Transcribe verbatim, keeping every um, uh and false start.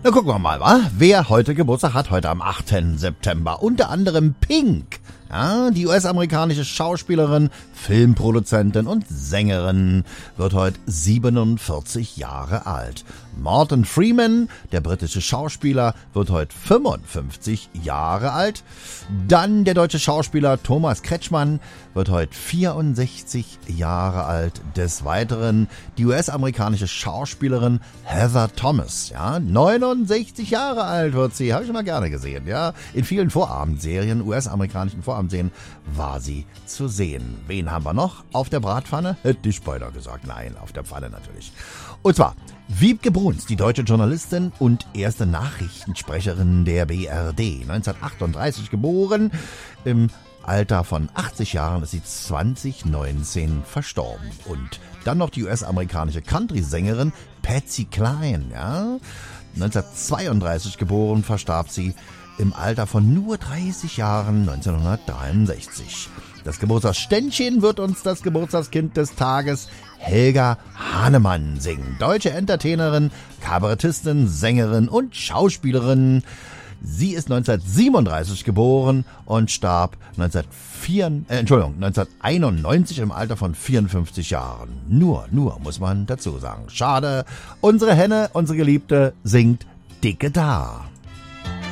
Na, gucken wir mal, wa? Wer heute Geburtstag hat, heute am achten September. Unter anderem Pink. Ja, die U S-amerikanische Schauspielerin, Filmproduzentin und Sängerin wird heute siebenundvierzig Jahre alt. Morgan Freeman, der britische Schauspieler, wird heute fünfundfünfzig Jahre alt. Dann der deutsche Schauspieler Thomas Kretschmann wird heute vierundsechzig Jahre alt. Des Weiteren die U S-amerikanische Schauspielerin Heather Thomas, ja, neunundsechzig Jahre alt wird sie, habe ich immer gerne gesehen, ja. In vielen Vorabendserien, U S-amerikanischen Vorabendserien, war sie zu sehen. Wen haben wir noch auf der Bratpfanne? Hätte ich beinahe gesagt, nein, auf der Pfanne natürlich. Und zwar Wiebke Bruns, die deutsche Journalistin und erste Nachrichtensprecherin der B R D, neunzehnhundertachtunddreißig geboren, im Alter von achtzig Jahren ist sie zwanzig neunzehn verstorben. Und dann noch die U S-amerikanische Country-Sängerin Patsy Cline, ja, neunzehnhundertzweiunddreißig geboren, verstarb sie im Alter von nur dreißig Jahren, neunzehnhundertdreiundsechzig. Das Geburtstagsständchen wird uns das Geburtstagskind des Tages Helga Hahnemann singen. Deutsche Entertainerin, Kabarettistin, Sängerin und Schauspielerin. Sie ist neunzehnhundertsiebenunddreißig geboren und starb neunzehnhundertvier, äh, Entschuldigung, neunzehnhunderteinundneunzig im Alter von vierundfünfzig Jahren. Nur, nur, muss man dazu sagen. Schade, unsere Henne, unsere Geliebte, singt dicke da.